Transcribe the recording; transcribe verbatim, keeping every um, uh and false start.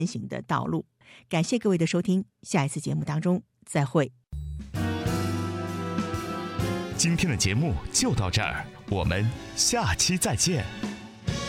行的道路。感谢各位的收听，下一次节目当中再会。 今天的节目就到这儿，我们下期再见。